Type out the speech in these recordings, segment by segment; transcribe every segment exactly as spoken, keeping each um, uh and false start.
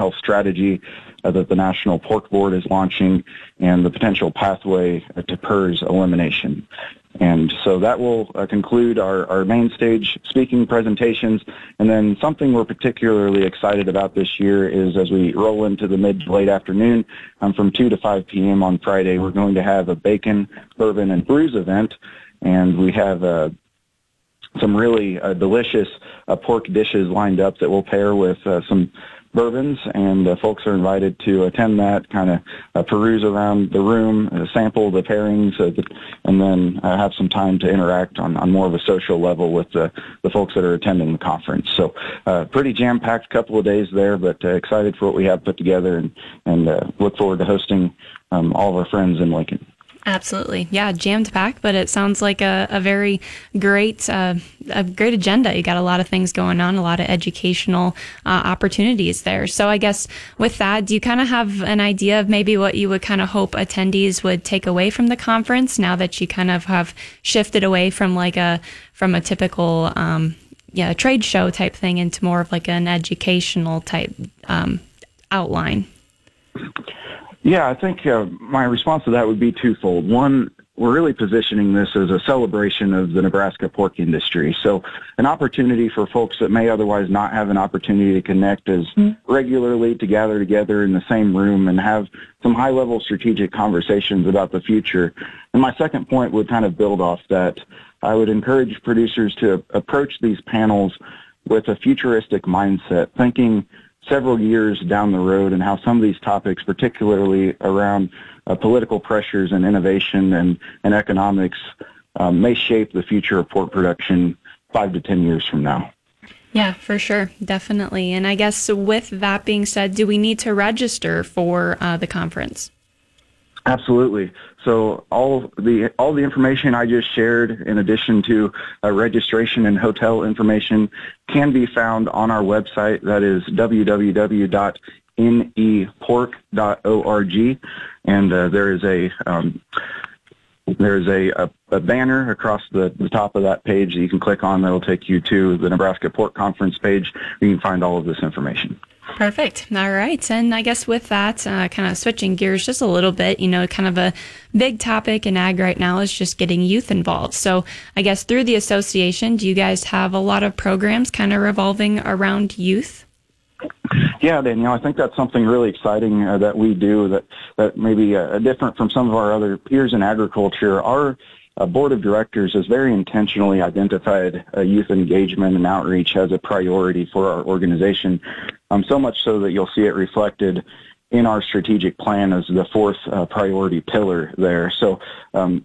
health strategy uh, that the National Pork Board is launching, and the potential pathway uh, to P E R S elimination. And so that will uh, conclude our, our main stage speaking presentations. And then something we're particularly excited about this year is as we roll into the mid to late afternoon, um, from two to five p.m. on Friday, we're going to have a bacon, bourbon, and brews event. And we have uh, some really uh, delicious uh, pork dishes lined up that will pair with uh, some bourbons, and uh, folks are invited to attend that, kind of uh, peruse around the room, uh, sample the pairings, uh, and then uh, have some time to interact on, on more of a social level with the, the folks that are attending the conference. So uh, pretty jam-packed couple of days there, but uh, excited for what we have put together, and, and uh, look forward to hosting um, all of our friends in Lincoln. Absolutely. Yeah, jammed packed, but it sounds like a, a very great uh, a great agenda. You got a lot of things going on, a lot of educational uh, opportunities there. So I guess with that, do you kind of have an idea of maybe what you would kind of hope attendees would take away from the conference now that you kind of have shifted away from like a from a typical um, yeah trade show type thing into more of like an educational type um, outline? Yeah, I think uh, my response to that would be twofold. One, we're really positioning this as a celebration of the Nebraska pork industry. So an opportunity for folks that may otherwise not have an opportunity to connect as regularly, to gather together in the same room and have some high-level strategic conversations about the future. And my second point would kind of build off that. I would encourage producers to approach these panels with a futuristic mindset, thinking several years down the road, and how some of these topics, particularly around uh, political pressures and innovation and, and economics, um, may shape the future of pork production five to ten years from now. Yeah, for sure. Definitely. And I guess with that being said, do we need to register for uh, the conference? Absolutely. So all the all the information I just shared, in addition to uh, registration and hotel information, can be found on our website. That is w w w dot n e pork dot org, and uh, there is a um, there is a, a, a banner across the, the top of that page that you can click on. That'll take you to the Nebraska Pork Conference page. You can find all of this information. Perfect. All right. And I guess with that, uh, kind of switching gears just a little bit, you know, kind of a big topic in ag right now is just getting youth involved. So I guess through the association, do you guys have a lot of programs kind of revolving around youth? Yeah, Danielle, I think that's something really exciting uh, that we do that, that maybe uh, different from some of our other peers in agriculture. Our uh, board of directors has very intentionally identified uh, youth engagement and outreach as a priority for our organization, um, so much so that you'll see it reflected in our strategic plan as the fourth uh, priority pillar there. So um,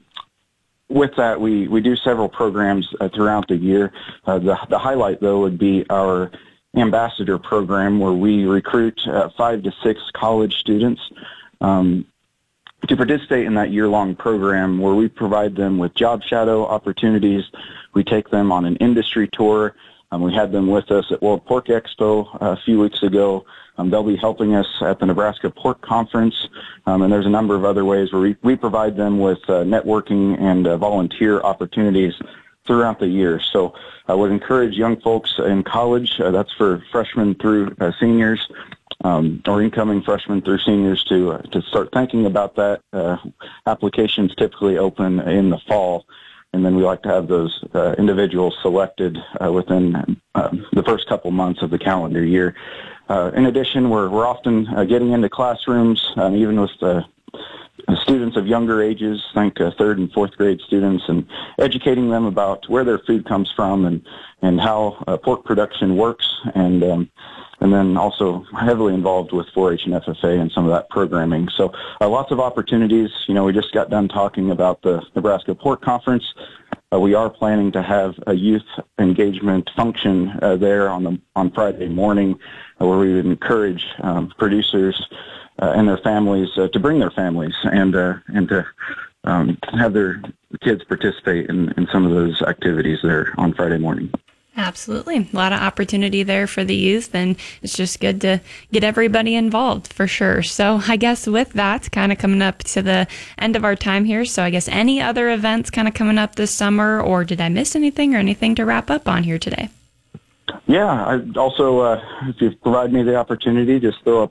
with that, we, we do several programs uh, throughout the year. Uh, the, the highlight, though, would be our ambassador program, where we recruit uh, five to six college students um, to participate in that year-long program, where we provide them with job shadow opportunities. We take them on an industry tour. Um, we had them with us at World Pork Expo uh, a few weeks ago. Um, they'll be helping us at the Nebraska Pork Conference, um, and there's a number of other ways where we, we provide them with uh, networking and uh, volunteer opportunities throughout the year. So I would encourage young folks in college, uh, that's for freshmen through uh, seniors, um, or incoming freshmen through seniors, to uh, to start thinking about that. Uh, applications typically open in the fall, and then we like to have those uh, individuals selected uh, within uh, the first couple months of the calendar year. Uh, in addition, we're, we're often uh, getting into classrooms, um, even with uh, students of younger ages, think uh, third and fourth grade students, and educating them about where their food comes from and, and how uh, pork production works, and um, and then also heavily involved with four H and F F A and some of that programming. So uh, lots of opportunities. You know, we just got done talking about the Nebraska Pork Conference. Uh, we are planning to have a youth engagement function uh, there on the on Friday morning, uh, where we would encourage um, producers Uh, and their families uh, to bring their families and uh, and to um, have their kids participate in, in some of those activities there on Friday morning. Absolutely. A lot of opportunity there for the youth, and it's just good to get everybody involved for sure. So I guess with that, kind of coming up to the end of our time here, so I guess any other events kind of coming up this summer, or did I miss anything or anything to wrap up on here today? Yeah, I also, uh, if you provide me the opportunity, just throw up